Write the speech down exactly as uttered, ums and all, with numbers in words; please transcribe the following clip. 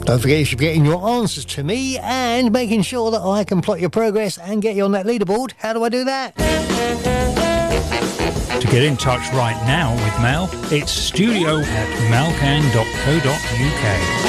Don't forget you should be getting your answers to me and making sure that I can plot your progress and get you on that leaderboard. How do I do that? To get in touch right now with Mel, it's studio at malcan dot co dot uk.